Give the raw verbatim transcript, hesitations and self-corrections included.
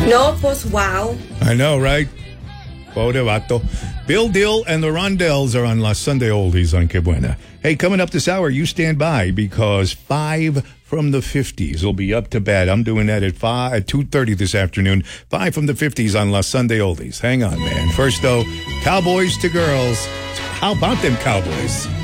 No, pues wow. I know, right? Pobre vato. Bill Dill and the Rondells are on La Sunday Oldies on Que Buena. Hey, coming up this hour, you stand by because five from the fifties will be up to bat. I'm doing that at five at two thirty this afternoon. Five from the fifties on La Sunday Oldies. Hang on, man. First, though, Cowboys to Girls. How about them Cowboys?